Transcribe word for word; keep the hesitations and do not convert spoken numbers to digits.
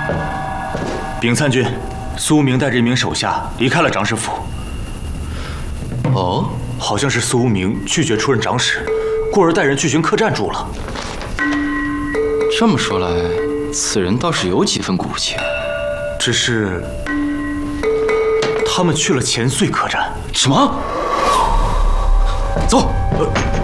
禀参军，苏无名带着一名手下离开了长史府。 哦， 好像是苏无名拒绝出任长史，故而带人去寻客栈住了。 这么说来，此人倒是有几分骨气。 只是他们去了钱穗客栈。 什么？走。呃